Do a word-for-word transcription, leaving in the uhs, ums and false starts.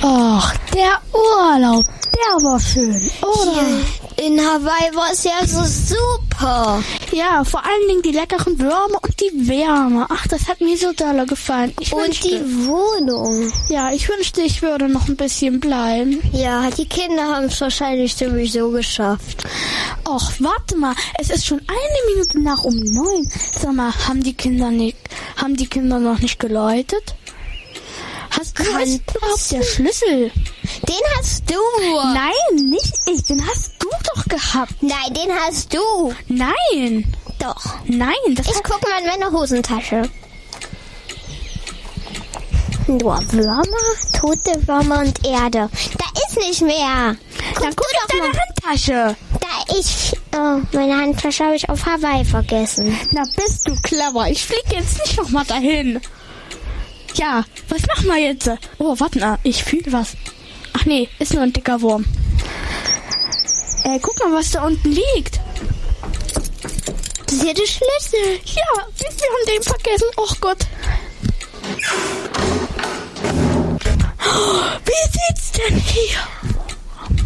Ach, der Urlaub, der war schön, oder? Hier in Hawaii war es ja so super. Ja, vor allen Dingen die leckeren Würmer und die Wärme. Ach, das hat mir so doll gefallen. Ich Und wünschte, die Wohnung. ja, ich wünschte, ich würde noch ein bisschen bleiben. Ja, die Kinder haben es wahrscheinlich sowieso geschafft. Och, warte mal, es ist schon eine Minute nach um neun. Sag mal, haben die Kinder nicht, haben die Kinder noch nicht geläutet? Hast du Kann überhaupt der Schlüssel? Den hast du. Nein, nicht ich. Den hast du doch gehabt. Nein, den hast du. Nein. Doch. Nein, das Ich hat... gucke mal in meine Hosentasche. Nur Würmer, tote Würmer und Erde. Da ist nicht mehr. Guck, Dann guck du in deine Handtasche. Da ich... Oh, meine Handtasche habe ich auf Hawaii vergessen. Na, bist du clever. Ich fliege jetzt nicht nochmal dahin. Ja, was machen wir jetzt? Oh, warte mal, ich fühle was. Ach nee, ist nur ein dicker Wurm. Ey, guck mal, was da unten liegt. Das ist ja der Schlüssel. Ja, wir haben den vergessen. Oh Gott. Oh, wie sieht's denn hier